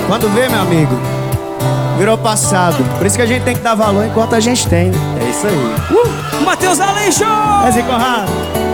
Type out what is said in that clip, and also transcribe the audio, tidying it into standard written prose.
Quando vê, meu amigo, virou passado. Por isso que a gente tem que dar valor enquanto a gente tem. É isso aí. Matheus Aleixo! Esse Conrado.